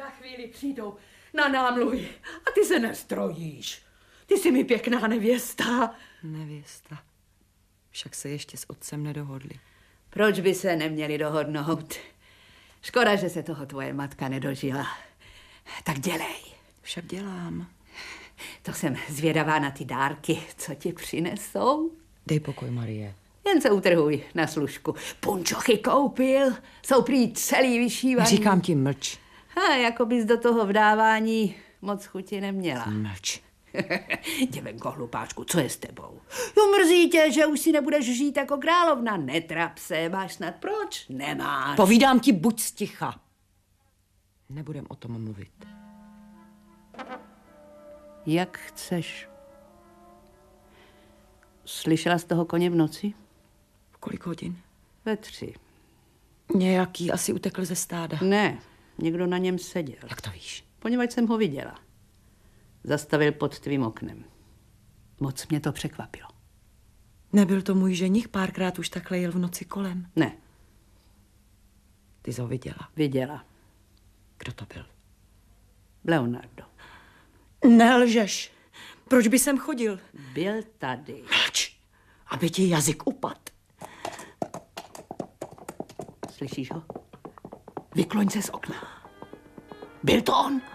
Za chvíli přijdou na námluvy a ty se nestrojíš. Ty jsi mi pěkná nevěsta. Nevěsta. Však se ještě s otcem nedohodli. Proč by se neměli dohodnout? Škoda, že se toho tvoje matka nedožila. Tak dělej. Však dělám. To jsem zvědavá na ty dárky, co ti přinesou. Dej pokoj, Marie. Jen se utrhuj na služku. Punčochy koupil, jsou prý celý vyšívaný. Říkám ti, mlč. Jako bys do toho vdávání moc chuti neměla. Mlč. Děvenko, hlupáčku, co je s tebou? Jo, mrzí tě, že už si nebudeš žít jako královna. Netrap se, máš snad proč? Nemáš. Povídám ti, buď sticha. Nebudem o tom mluvit. Jak chceš. Slyšela jsi toho koně v noci? V kolik hodin? Ve 3. Nějaký asi utekl ze stáda. Ne, někdo na něm seděl. Jak to víš? Poněvadž jsem ho viděla. Zastavil pod tvým oknem. Moc mě to překvapilo. Nebyl to můj ženich, párkrát už takhle jel v noci kolem? Ne. Ty jsi ho viděla? Viděla. Kdo to byl? Leonardo. Nelžeš. Proč by sem chodil? Byl tady. Mlč, aby ti jazyk upad. Slyšíš ho? Vykloň se z okna. Byl to on?